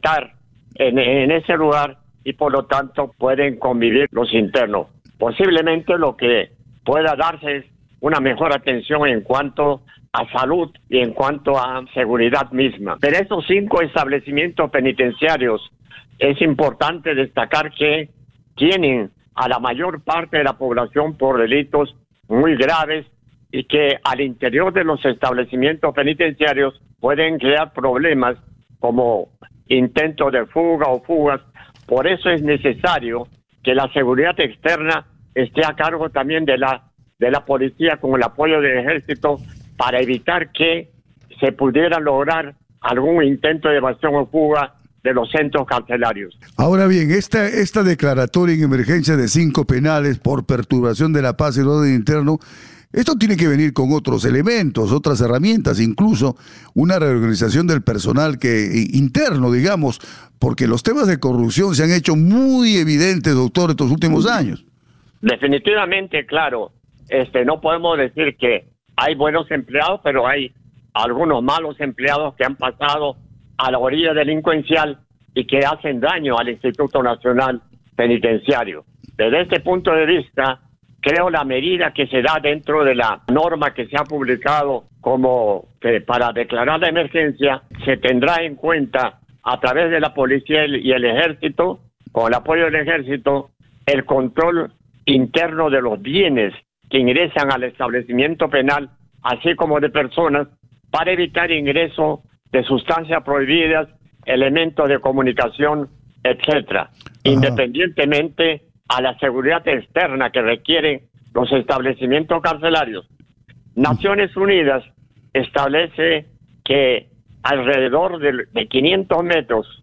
habitar en ese lugar y por lo tanto pueden convivir los internos. Posiblemente lo que pueda darse es una mejor atención en cuanto a salud y en cuanto a seguridad misma. Pero estos 5 establecimientos penitenciarios es importante destacar que tienen a la mayor parte de la población por delitos muy graves y que al interior de los establecimientos penitenciarios pueden crear problemas como intentos de fuga o fugas. Por eso es necesario que la seguridad externa esté a cargo también de la policía con el apoyo del ejército para evitar que se pudiera lograr algún intento de evasión o fuga de los centros carcelarios. Ahora bien, esta declaratoria en emergencia de 5 penales por perturbación de la paz y el orden interno, esto tiene que venir con otros elementos, otras herramientas, incluso una reorganización del personal interno, digamos, porque los temas de corrupción se han hecho muy evidentes, doctor, estos últimos años. Definitivamente, claro. No podemos decir que hay buenos empleados, pero hay algunos malos empleados que han pasado a la orilla delincuencial y que hacen daño al Instituto Nacional Penitenciario. Desde este punto de vista, creo la medida que se da dentro de la norma que se ha publicado como que para declarar la emergencia se tendrá en cuenta a través de la policía y el ejército, con el apoyo del ejército, el control interno de los bienes que ingresan al establecimiento penal, así como de personas, para evitar ingreso de sustancias prohibidas, elementos de comunicación, etcétera, independientemente a la seguridad externa que requieren los establecimientos carcelarios. Naciones Unidas establece que alrededor de 500 metros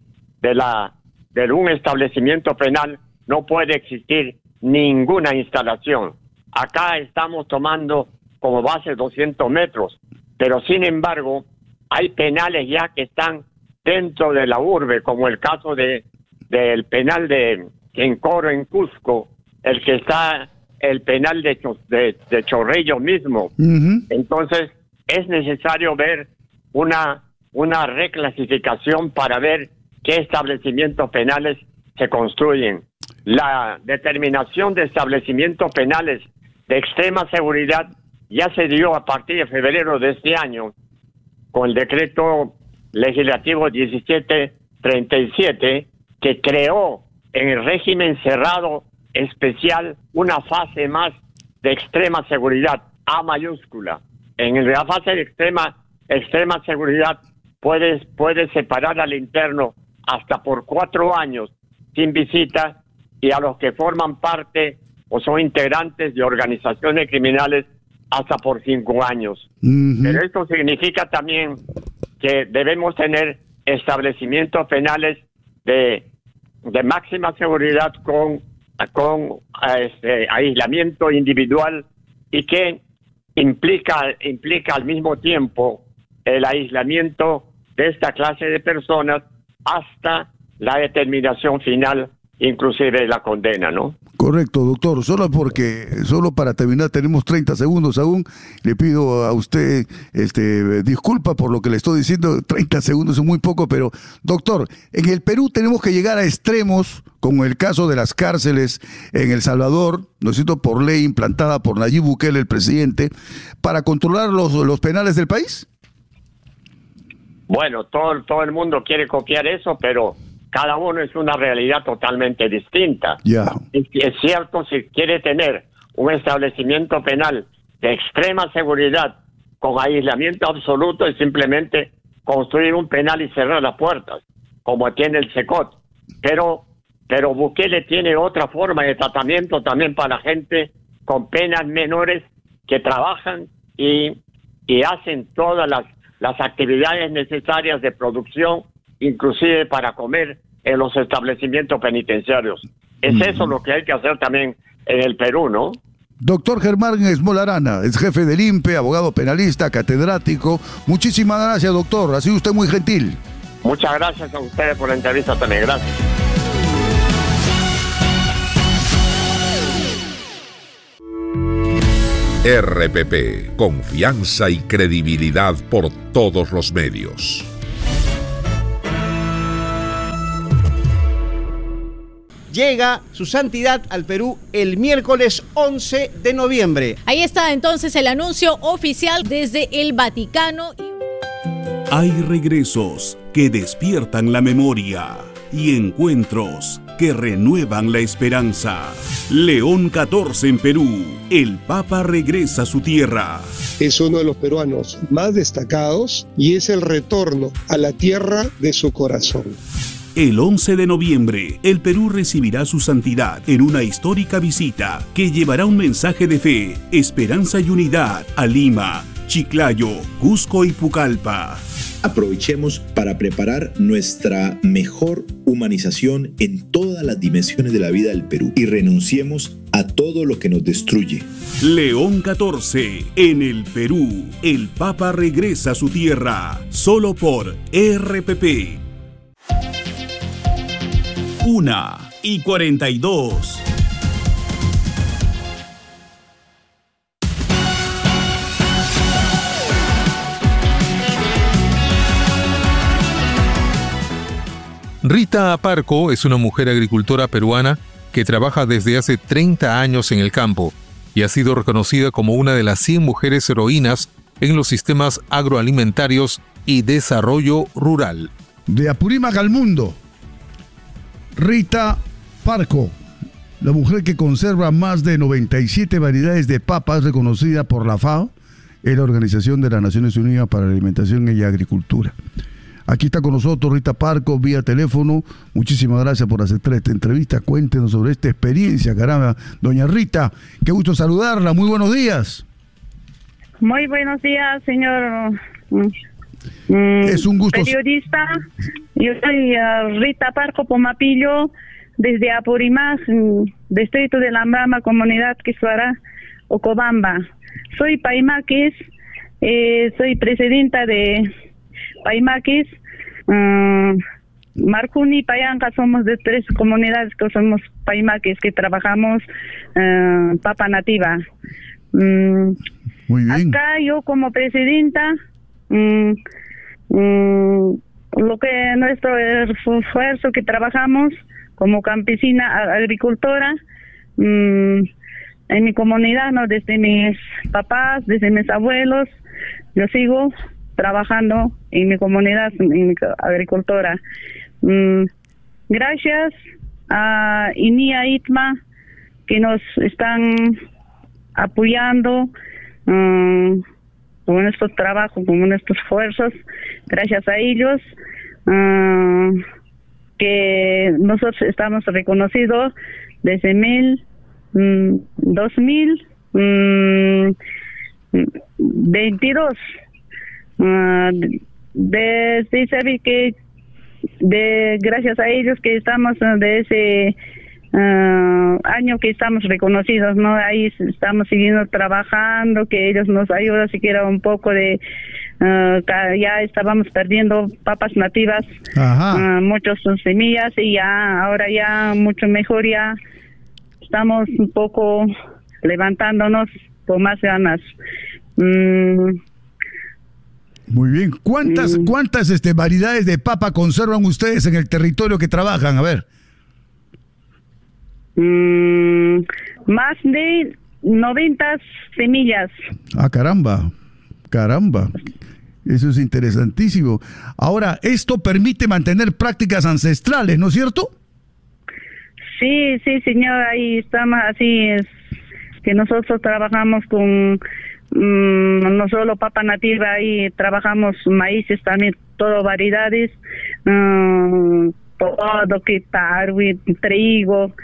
de un establecimiento penal no puede existir ninguna instalación. Acá estamos tomando como base 200 metros, pero sin embargo hay penales ya que están dentro de la urbe, como el caso del penal de Encoro en Cusco, el que está el penal de Chorrillos mismo. Entonces es necesario ver una reclasificación para ver qué establecimientos penales se construyen. La determinación de establecimientos penales de extrema seguridad ya se dio a partir de febrero de este año con el decreto legislativo 1737 que creó en el régimen cerrado especial una fase más de extrema seguridad, A mayúscula. En la fase de extrema seguridad puedes separar al interno hasta por 4 años sin visita y a los que forman parte o son integrantes de organizaciones criminales hasta por 5 años. Pero esto significa también que debemos tener establecimientos penales de máxima seguridad con aislamiento individual y que implica al mismo tiempo el aislamiento de esta clase de personas hasta la determinación final, inclusive la condena, ¿no? Correcto, doctor. Solo para terminar, tenemos 30 segundos aún. Le pido a usted disculpa por lo que le estoy diciendo. 30 segundos es muy poco, pero, doctor, en el Perú tenemos que llegar a extremos, como el caso de las cárceles en El Salvador, ¿no es cierto?, por ley implantada por Nayib Bukele, el presidente, para controlar los penales del país. Bueno, todo el mundo quiere copiar eso, pero cada uno es una realidad totalmente distinta. Es cierto, si quiere tener un establecimiento penal de extrema seguridad con aislamiento absoluto, es simplemente construir un penal y cerrar las puertas, como tiene el SECOT. Pero Bukele tiene otra forma de tratamiento también para la gente con penas menores que trabajan y hacen todas las actividades necesarias de producción, inclusive para comer en los establecimientos penitenciarios. Es eso lo que hay que hacer también en el Perú, ¿no? Doctor Germán Esmola Arana, es jefe del INPE, abogado penalista, catedrático. Muchísimas gracias, doctor. Ha sido usted muy gentil. Muchas gracias a ustedes por la entrevista también. Gracias. RPP, confianza y credibilidad por todos los medios. llega su santidad al Perú el miércoles 11 de noviembre. Ahí está entonces el anuncio oficial desde el Vaticano. Hay regresos que despiertan la memoria y encuentros que renuevan la esperanza. León XIV en Perú. El Papa regresa a su tierra. Es uno de los peruanos más destacados y es el retorno a la tierra de su corazón. El 11 de noviembre, el Perú recibirá su santidad en una histórica visita que llevará un mensaje de fe, esperanza y unidad a Lima, Chiclayo, Cusco y Pucallpa. Aprovechemos para preparar nuestra mejor humanización en todas las dimensiones de la vida del Perú y renunciemos a todo lo que nos destruye. León XIV en el Perú. El Papa regresa a su tierra, solo por RPP. 1:42. Rita Aparco es una mujer agricultora peruana que trabaja desde hace 30 años en el campo y ha sido reconocida como una de las 100 mujeres heroínas en los sistemas agroalimentarios y desarrollo rural. De Apurímac al mundo, Rita Aparco, la mujer que conserva más de 97 variedades de papas, reconocida por la FAO, es la Organización de las Naciones Unidas para la Alimentación y Agricultura. Aquí está con nosotros Rita Aparco, vía teléfono. Muchísimas gracias por aceptar esta entrevista. Cuéntenos sobre esta experiencia, caramba. Doña Rita, qué gusto saludarla. Muy buenos días. Muy buenos días, señor es un gusto. Periodista. Yo soy Rita Aparco Pomapillo, desde Apurímac, distrito de Lambrama, comunidad Quisuara, Ocobamba. Soy paimaquis, soy presidenta de Paimaquis, Marcuni, Payanca, somos de 3 comunidades que somos paimaquis, que trabajamos papa nativa. Muy bien. Acá yo como presidenta, lo que nuestro esfuerzo que trabajamos como campesina agricultora, en mi comunidad, ¿no? Desde mis papás, desde mis abuelos, yo sigo trabajando en mi comunidad, en mi agricultora. Gracias a INIA ITMA, que nos están apoyando con nuestro trabajo, con nuestros esfuerzos. Gracias a ellos, que nosotros estamos reconocidos desde 2022. Desde saber que gracias a ellos que estamos de ese año que estamos reconocidos, ¿no? Ahí estamos siguiendo trabajando, que ellos nos ayudan siquiera un poco de ya estábamos perdiendo papas nativas, muchas semillas, y ya ahora ya mucho mejor, ya estamos un poco levantándonos con más ganas. Muy bien. ¿Cuántas variedades de papa conservan ustedes en el territorio que trabajan? A ver. Más de 90 semillas. Ah, caramba. Eso es interesantísimo. Ahora, esto permite mantener prácticas ancestrales, ¿no es cierto? Sí, señor. Ahí estamos, así es, que nosotros trabajamos con no solo papa nativa, y trabajamos maíces también, todo variedades, todo que tarwi, trigo,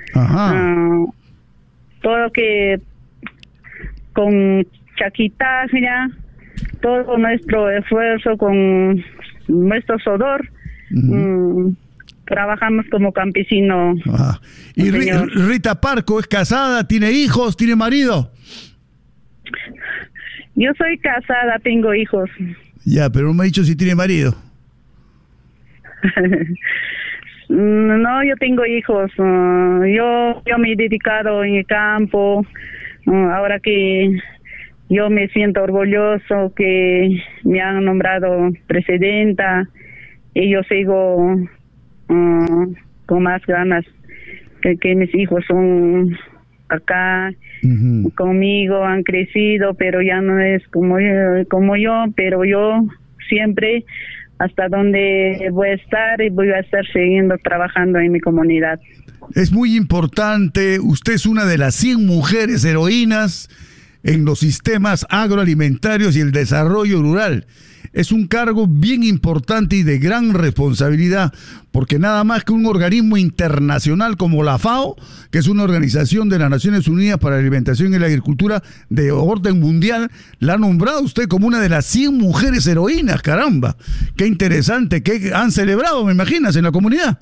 todo que con chaquitaja, todo nuestro esfuerzo con nuestro sudor, trabajamos como campesino. ¿Y Rita Aparco es casada, tiene hijos, tiene marido? Yo soy casada, tengo hijos. Ya, pero no me ha dicho si tiene marido. No, yo tengo hijos. Yo me he dedicado en el campo. Ahora que yo me siento orgulloso que me han nombrado presidenta, y yo sigo con más ganas. que mis hijos son acá conmigo, han crecido, pero ya no es como yo, pero yo siempre hasta donde voy a estar y voy a estar siguiendo trabajando en mi comunidad. Es muy importante, usted es una de las 100 mujeres heroínas en los sistemas agroalimentarios y el desarrollo rural. Es un cargo bien importante y de gran responsabilidad, porque nada más que un organismo internacional como la FAO, que es una organización de las Naciones Unidas para la Alimentación y la Agricultura de orden mundial, la ha nombrado usted como una de las 100 mujeres heroínas. Caramba, qué interesante, que han celebrado, me imaginas, en la comunidad.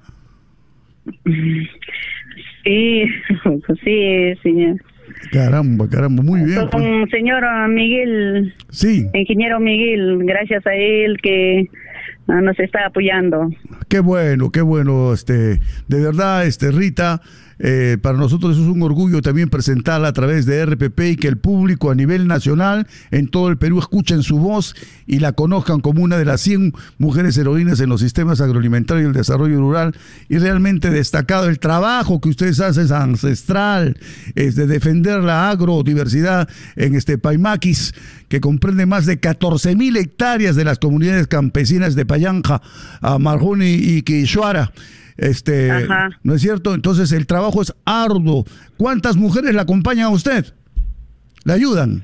Sí, sí, señor. Caramba, muy bien. Con señor Miguel, sí, ingeniero Miguel, gracias a él que nos está apoyando. Qué bueno, de verdad, Rita, para nosotros es un orgullo también presentarla a través de RPP y que el público a nivel nacional en todo el Perú escuchen su voz y la conozcan como una de las 100 mujeres heroínas en los sistemas agroalimentarios y el desarrollo rural. Y realmente destacado el trabajo que ustedes hacen, es ancestral, es de defender la agrodiversidad en Paimaquis, que comprende más de 14.000 hectáreas de las comunidades campesinas de Payanja, Marjoni y Quixuara. ¿No es cierto? Entonces el trabajo es arduo. ¿Cuántas mujeres le acompañan a usted? ¿Le ayudan?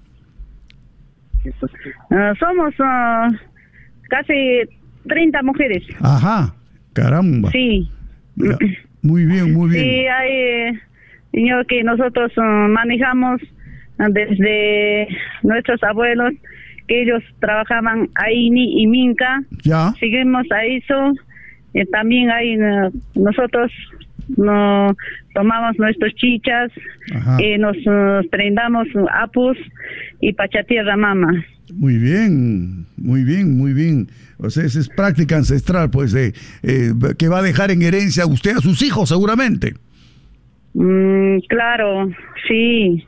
Somos casi 30 mujeres. Ajá, caramba. Sí. Muy bien. Sí, hay, señor, que nosotros manejamos desde nuestros abuelos, que ellos trabajaban Aini y Minca. Ya. Seguimos a eso. También hay nosotros tomamos nuestros chichas, nos prendamos apus y pachatierra mama. Muy bien. O sea, esa es práctica ancestral, pues, que va a dejar en herencia a usted a sus hijos, seguramente. Claro, sí.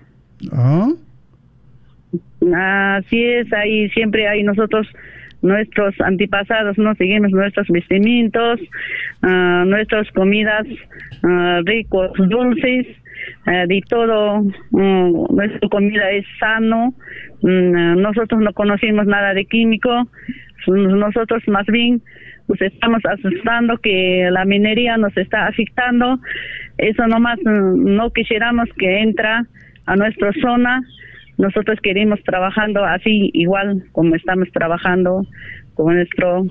Así es, ahí siempre hay nosotros. Nuestros antepasados, no seguimos nuestros vestimientos, nuestras comidas ricos, dulces, de todo. Nuestra comida es sano. Nosotros no conocemos nada de químico. Nosotros más bien pues estamos asustando que la minería nos está afectando. Eso nomás no quisiéramos que entra a nuestra zona. Nosotros queremos trabajando así, igual como estamos trabajando con nuestro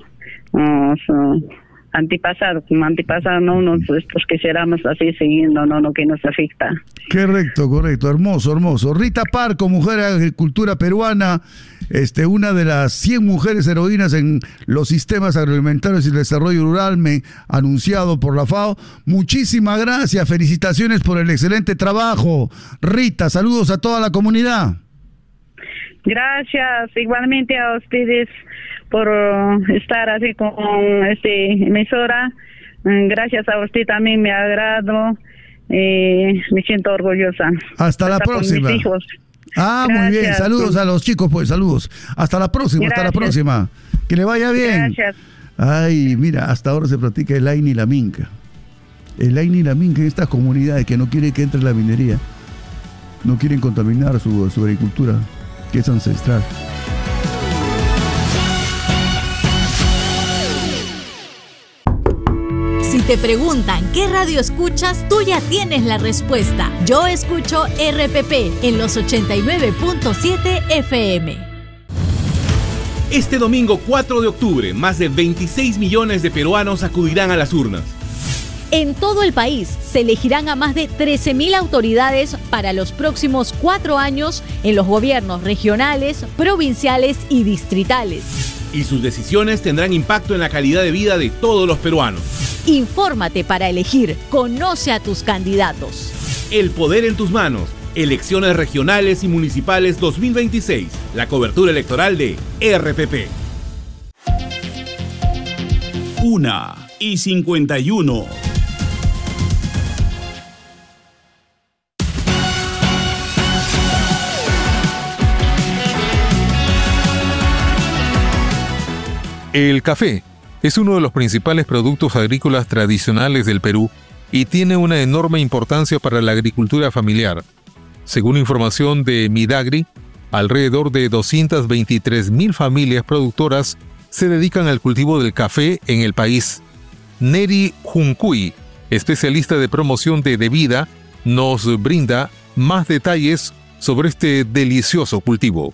antepasado. Como antepasado, no nosotros quisiéramos así siguiendo, no que nos afecta. Correcto, hermoso. Rita Parco, mujer de agricultura peruana, una de las 100 mujeres heroínas en los sistemas agroalimentarios y el desarrollo rural, anunciado por la FAO. Muchísimas gracias, felicitaciones por el excelente trabajo. Rita, saludos a toda la comunidad. Gracias, igualmente a ustedes por estar así con emisora. Gracias a usted también me agrado, me siento orgullosa. Hasta la próxima. Mis hijos. Gracias. Muy bien, saludos a los chicos, pues, saludos. Hasta la próxima, Gracias. Hasta la próxima. Que le vaya bien. Gracias. Ay, mira, hasta ahora se practica el Aini y la Minca. El Aini y la Minca en estas comunidades que no quieren que entre la minería, no quieren contaminar su agricultura, que es ancestral. Si te preguntan qué radio escuchas, tú ya tienes la respuesta. Yo escucho RPP en los 89.7 FM. Este domingo 4 de octubre, más de 26 millones de peruanos acudirán a las urnas. En todo el país se elegirán a más de 13.000 autoridades para los próximos 4 años en los gobiernos regionales, provinciales y distritales. Y sus decisiones tendrán impacto en la calidad de vida de todos los peruanos. Infórmate para elegir. Conoce a tus candidatos. El poder en tus manos. Elecciones regionales y municipales 2026. La cobertura electoral de RPP. 1:51. El café es uno de los principales productos agrícolas tradicionales del Perú y tiene una enorme importancia para la agricultura familiar. Según información de Midagri, alrededor de 223.000 familias productoras se dedican al cultivo del café en el país. Neri Juncuy, especialista de promoción de Devida, nos brinda más detalles sobre este delicioso cultivo.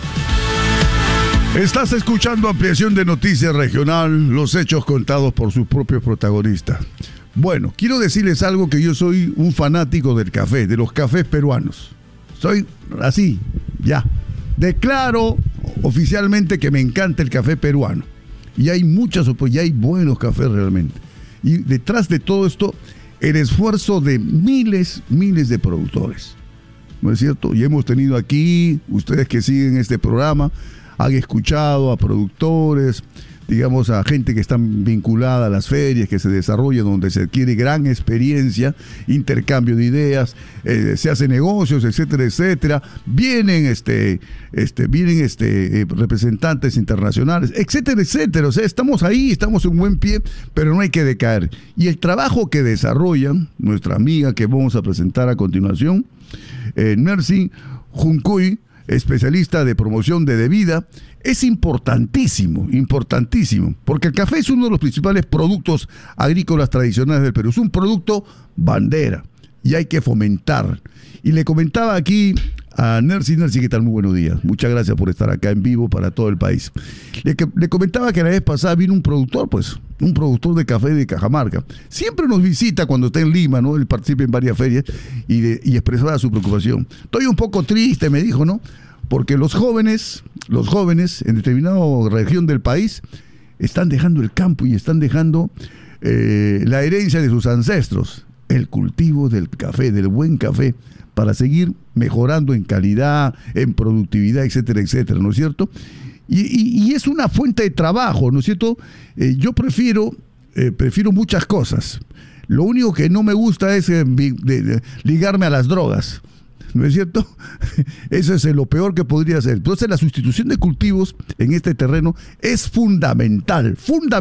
Estás escuchando Ampliación de Noticias Regional, los hechos contados por sus propios protagonistas. Bueno, quiero decirles algo, que yo soy un fanático del café, de los cafés peruanos. Soy así, ya. Declaro oficialmente que me encanta el café peruano. Y hay y hay buenos cafés realmente. Y detrás de todo esto, el esfuerzo de miles de productores. ¿No es cierto? Y hemos tenido aquí, ustedes que siguen este programa, han escuchado a productores, digamos, a gente que está vinculada a las ferias que se desarrollan, donde se adquiere gran experiencia, intercambio de ideas, se hacen negocios, etcétera, etcétera. Vienen representantes internacionales, etcétera, etcétera. O sea, estamos ahí, estamos en buen pie, pero no hay que decaer. Y el trabajo que desarrollan nuestra amiga que vamos a presentar a continuación, Neri Juncuy, especialista de promoción de Devida, es importantísimo, porque el café es uno de los principales productos agrícolas tradicionales del Perú. Es un producto bandera y hay que fomentar. Y le comentaba aquí a Neri, ¿qué tal? Muy buenos días. Muchas gracias por estar acá en vivo para todo el país. Le comentaba que la vez pasada vino un productor de café de Cajamarca. Siempre nos visita cuando está en Lima, ¿no? Él participa en varias ferias y expresaba su preocupación. Estoy un poco triste, me dijo, ¿no? Porque los jóvenes en determinada región del país están dejando el campo y están dejando la herencia de sus ancestros, el cultivo del café, del buen café, para seguir mejorando en calidad, en productividad, etcétera, etcétera, ¿no es cierto? Y es una fuente de trabajo, ¿no es cierto? Yo prefiero muchas cosas. Lo único que no me gusta es ligarme a las drogas, ¿no es cierto? Eso es lo peor que podría hacer. Entonces la sustitución de cultivos en este terreno es fundamental.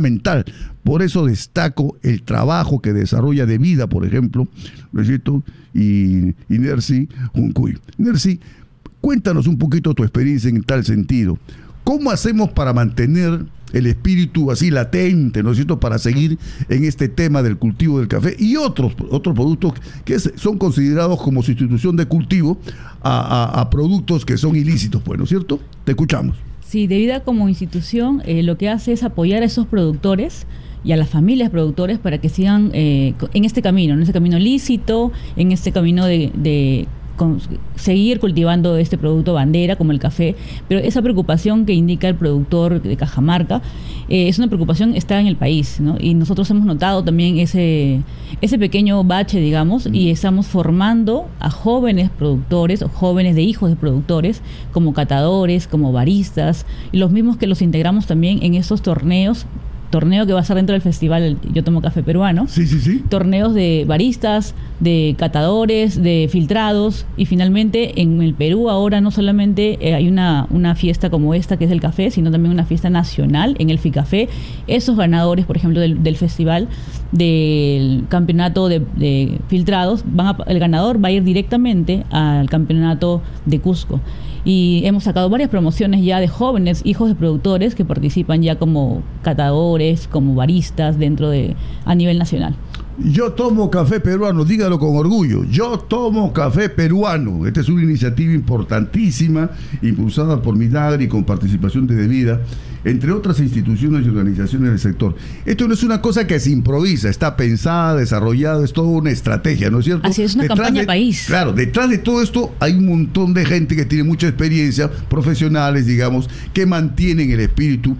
Por eso destaco el trabajo que desarrolla Devida, por ejemplo, ¿no es cierto? Y Neri Juncuy. Neri, cuéntanos un poquito tu experiencia en tal sentido. ¿Cómo hacemos para mantener el espíritu así latente, ¿no es cierto?, para seguir en este tema del cultivo del café y otros productos que son considerados como sustitución de cultivo a productos que son ilícitos, pues, ¿no es cierto? Te escuchamos. Sí, Devida como institución lo que hace es apoyar a esos productores y a las familias productores para que sigan en este camino lícito, en este camino de seguir cultivando este producto bandera como el café, pero esa preocupación que indica el productor de Cajamarca es una preocupación, está en el país, ¿no? Y nosotros hemos notado también ese pequeño bache, digamos, y estamos formando a jóvenes productores o jóvenes de hijos de productores como catadores, como baristas, y los mismos que los integramos también en esos torneo que va a ser dentro del festival Yo Tomo Café Peruano. Sí. Torneos de baristas, de catadores, de filtrados, y finalmente en el Perú ahora no solamente hay una fiesta como esta que es del café, sino también una fiesta nacional en el FICAFé. Esos ganadores, por ejemplo, del festival, del campeonato de filtrados, el ganador va a ir directamente al campeonato de Cusco. Y hemos sacado varias promociones ya de jóvenes hijos de productores que participan ya como catadores, como baristas a nivel nacional. Yo tomo café peruano, dígalo con orgullo. Yo tomo café peruano. Esta es una iniciativa importantísima, impulsada por Midagri con participación de Devida, entre otras instituciones y organizaciones del sector. Esto no es una cosa que se improvisa, está pensada, desarrollada, es toda una estrategia, ¿no es cierto? Así es, una campaña país. Claro, detrás de todo esto hay un montón de gente que tiene mucha experiencia, profesionales, digamos, que mantienen el espíritu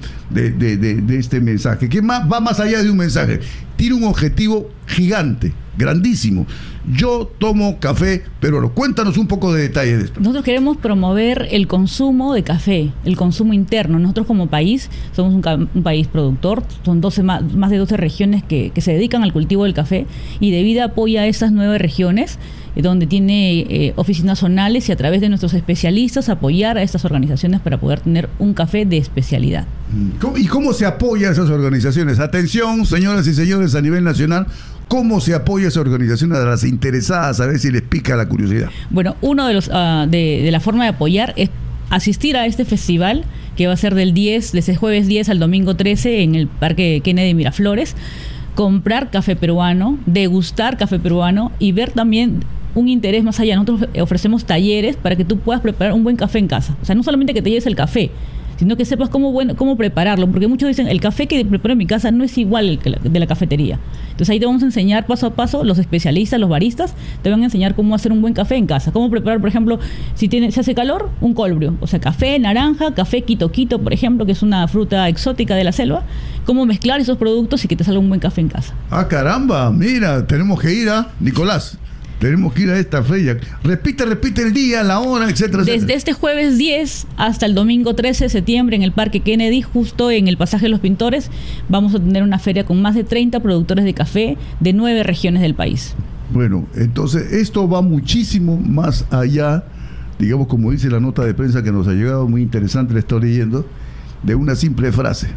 de este mensaje, que va más allá de un mensaje. Tiene un objetivo gigante, grandísimo. Yo tomo café peruano. Cuéntanos un poco de detalles de esto. Nosotros queremos promover el consumo de café, el consumo interno. Nosotros como país somos un país productor, son más de 12 regiones que se dedican al cultivo del café, y Devida apoya a esas 9 regiones donde tiene oficinas zonales, y a través de nuestros especialistas apoyar a estas organizaciones para poder tener un café de especialidad. ¿Y cómo se apoya a esas organizaciones? Atención, señoras y señores, a nivel nacional, ¿Cómo se apoya esa organización a las interesadas? A ver si les pica la curiosidad. Bueno, uno de los de la forma de apoyar es asistir a este festival que va a ser desde jueves 10 al domingo 13 en el Parque Kennedy Miraflores, comprar café peruano, degustar café peruano y ver también un interés más allá. Nosotros ofrecemos talleres para que tú puedas preparar un buen café en casa. O sea, no solamente que te lleves el café, sino que sepas cómo prepararlo, porque muchos dicen, el café que preparo en mi casa no es igual que de la cafetería. Entonces ahí te vamos a enseñar paso a paso, los especialistas, los baristas, te van a enseñar cómo hacer un buen café en casa, cómo preparar, por ejemplo, si se hace calor, un cold brew, o sea, café, naranja, café quito, por ejemplo, que es una fruta exótica de la selva, cómo mezclar esos productos y que te salga un buen café en casa. Ah, caramba, mira, tenemos que ir a Nicolás. Tenemos que ir a esta feria. Repite el día, la hora, etcétera, etcétera. Desde este jueves 10 hasta el domingo 13 de septiembre en el Parque Kennedy, justo en el Pasaje de los Pintores, vamos a tener una feria con más de 30 productores de café de 9 regiones del país. Bueno, entonces esto va muchísimo más allá, digamos, como dice la nota de prensa que nos ha llegado, muy interesante, la estoy leyendo, de una simple frase.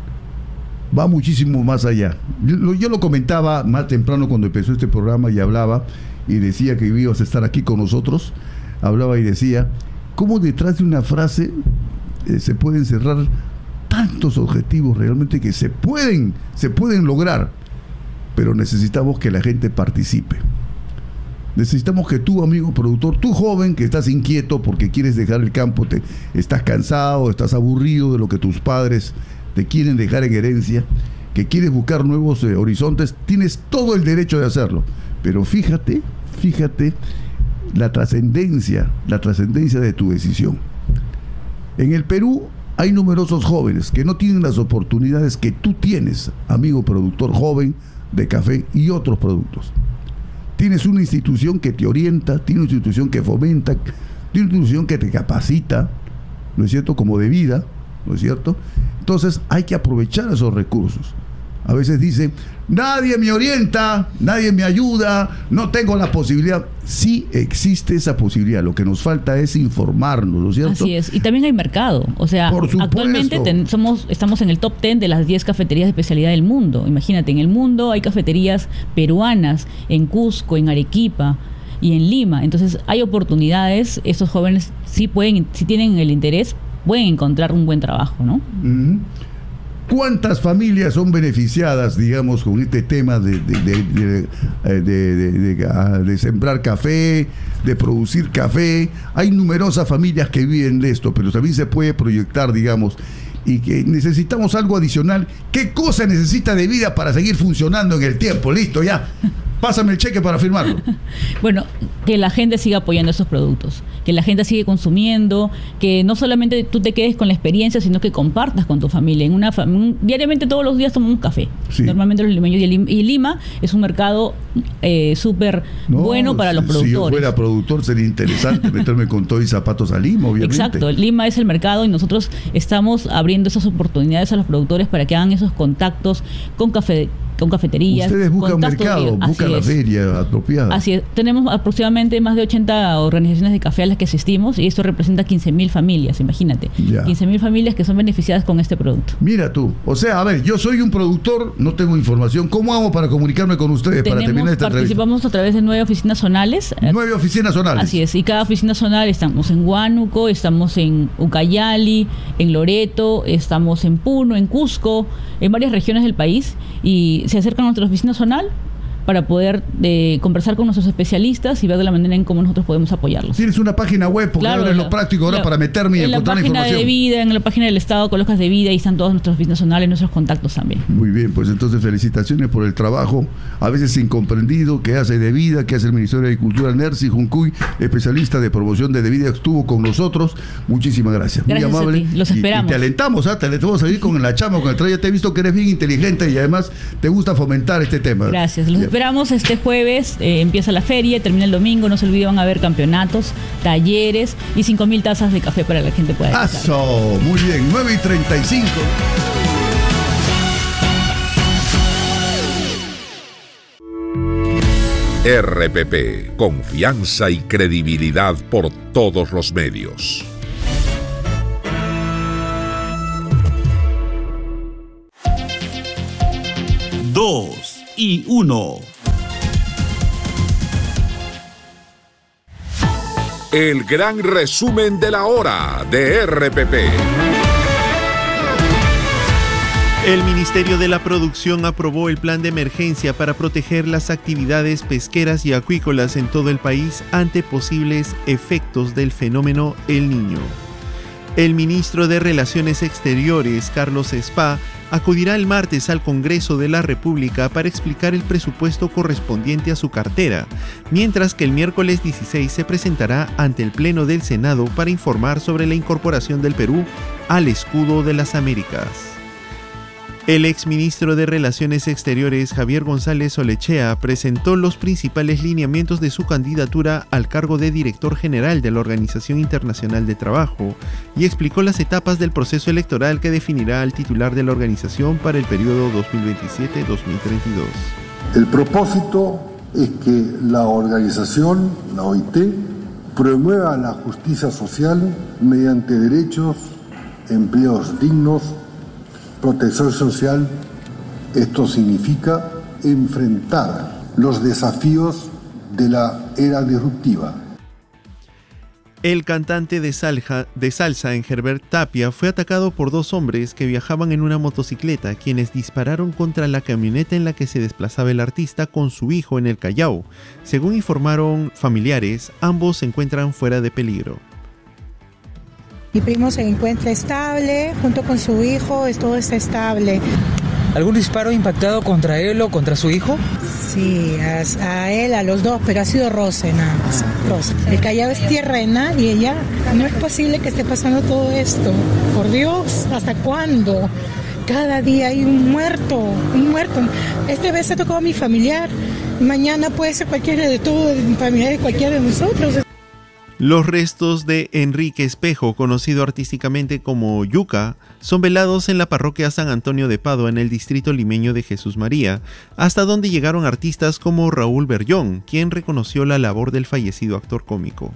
Va muchísimo más allá. Yo lo comentaba más temprano cuando empezó este programa y hablaba y decía que ibas a estar aquí con nosotros. Hablaba y decía cómo detrás de una frase se pueden cerrar tantos objetivos realmente que se pueden lograr, pero necesitamos que la gente participe. Necesitamos que tú, amigo productor, tú joven que estás inquieto porque quieres dejar el campo, estás cansado, estás aburrido de lo que tus padres te quieren dejar en herencia, que quieres buscar nuevos horizontes, tienes todo el derecho de hacerlo. Pero fíjate la trascendencia de tu decisión. En el Perú hay numerosos jóvenes que no tienen las oportunidades que tú tienes, amigo productor joven de café y otros productos. Tienes una institución que te orienta, tienes una institución que fomenta, tienes una institución que te capacita, ¿no es cierto?, como de vida, ¿no es cierto? Entonces hay que aprovechar esos recursos. A veces dicen, nadie me orienta, nadie me ayuda, no tengo la posibilidad. Sí existe esa posibilidad, lo que nos falta es informarnos, ¿no es cierto? Así es, y también hay mercado. O sea, actualmente estamos en el top 10 de las 10 cafeterías de especialidad del mundo. Imagínate, en el mundo hay cafeterías peruanas, en Cusco, en Arequipa y en Lima. Entonces hay oportunidades, estos jóvenes sí tienen el interés, pueden encontrar un buen trabajo, ¿no? Uh-huh. ¿Cuántas familias son beneficiadas, digamos, con este tema de sembrar café, de producir café? Hay numerosas familias que viven de esto, pero también se puede proyectar, digamos, y que necesitamos algo adicional. ¿Qué cosa necesita de vida para seguir funcionando en el tiempo? Listo, ya. Pásame el cheque para firmarlo. Bueno, que la gente siga apoyando esos productos, que la gente siga consumiendo, que no solamente tú te quedes con la experiencia, sino que compartas con tu familia. Diariamente, todos los días tomamos café. Sí. Normalmente los limeños, y Lima es un mercado súper bueno para los productores. Si yo fuera productor sería interesante meterme con todo y zapatos a Lima, obviamente. Exacto, Lima es el mercado y nosotros estamos abriendo esas oportunidades a los productores para que hagan esos contactos con cafeterías. Ustedes buscan mercado, buscan la feria apropiada. Así es. Tenemos aproximadamente más de 80 organizaciones de café a las que asistimos y esto representa 15.000 familias, imagínate. 15.000 familias que son beneficiadas con este producto. Mira tú, o sea, a ver, yo soy un productor, no tengo información. ¿Cómo hago para comunicarme con ustedes para terminar esta entrevista? Participamos a través de 9 oficinas zonales. 9 oficinas zonales. Así es, y cada oficina zonal estamos en Huánuco, estamos en Ucayali, en Loreto, estamos en Puno, en Cusco, en varias regiones del país, y se acercan a nuestra oficina zonal para poder conversar con nuestros especialistas y ver de la manera en cómo nosotros podemos apoyarlos. Tienes una página web, porque ahora es lo práctico, ahora para meterme y encontrar información. En la página de vida, en la página del Estado colocas de vida y están todas nuestras oficinas zonales, nuestros contactos también. Muy bien, pues entonces felicitaciones por el trabajo, a veces incomprendido, que hace de vida, que hace el Ministerio de Agricultura, Nercy Juncuy, especialista de promoción de vida, estuvo con nosotros. Muchísimas gracias. Muy amable. Los esperamos. Y te alentamos, te alentamos a seguir con la chama, con el trabajo. Ya te he visto que eres bien inteligente y además te gusta fomentar este tema. Gracias. Los esperamos este jueves, empieza la feria, termina el domingo, no se olviden, van a haber campeonatos, talleres y 5.000 tazas de café para que la gente pueda disfrutar. ¡Eso! Muy bien, 9:35. RPP, confianza y credibilidad por todos los medios. Dos y 1. el gran resumen de la hora de RPP. El Ministerio de la Producción aprobó el plan de emergencia para proteger las actividades pesqueras y acuícolas en todo el país ante posibles efectos del fenómeno El Niño. El ministro de Relaciones Exteriores, Carlos Spa, acudirá el martes al Congreso de la República para explicar el presupuesto correspondiente a su cartera, mientras que el miércoles 16 se presentará ante el Pleno del Senado para informar sobre la incorporación del Perú al Escudo de las Américas. El exministro de Relaciones Exteriores, Javier González Olechea, presentó los principales lineamientos de su candidatura al cargo de director general de la Organización Internacional de Trabajo y explicó las etapas del proceso electoral que definirá al titular de la organización para el periodo 2027-2032. El propósito es que la organización, la OIT, promueva la justicia social mediante derechos, empleos dignos, protección social. Esto significa enfrentar los desafíos de la era disruptiva. El cantante de salsa Engelbert Tapia fue atacado por dos hombres que viajaban en una motocicleta, quienes dispararon contra la camioneta en la que se desplazaba el artista con su hijo en el Callao. Según informaron familiares, ambos se encuentran fuera de peligro. Mi primo se encuentra estable, junto con su hijo, todo está estable. ¿Algún disparo impactado contra él o contra su hijo? Sí, a él, a los dos, pero ha sido roce nada más. Roce. El Callao es tierra de nadie ya. No es posible que esté pasando todo esto. Por Dios, ¿hasta cuándo? Cada día hay un muerto, un muerto. Esta vez ha tocado a mi familiar. Mañana puede ser cualquiera de todos, familiar de cualquiera de nosotros. Los restos de Enrique Espejo, conocido artísticamente como Yuca, son velados en la parroquia San Antonio de Padua, en el distrito limeño de Jesús María, hasta donde llegaron artistas como Raúl Berllón, quien reconoció la labor del fallecido actor cómico.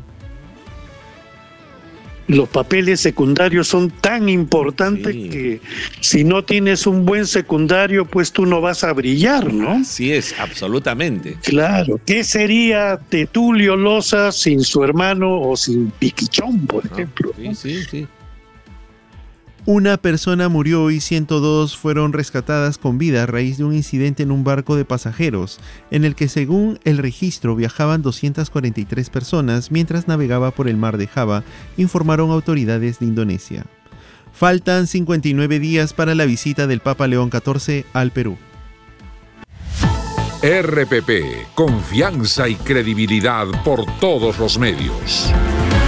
Los papeles secundarios son tan importantes que si no tienes un buen secundario, pues tú no vas a brillar, ¿no? Así es, absolutamente. Claro. ¿Qué sería de Tulio Loza sin su hermano o sin Piquichón, por ejemplo? Sí. Una persona murió y 102 fueron rescatadas con vida a raíz de un incidente en un barco de pasajeros, en el que según el registro viajaban 243 personas mientras navegaba por el mar de Java, informaron autoridades de Indonesia. Faltan 59 días para la visita del Papa León XIV al Perú. RPP, confianza y credibilidad por todos los medios.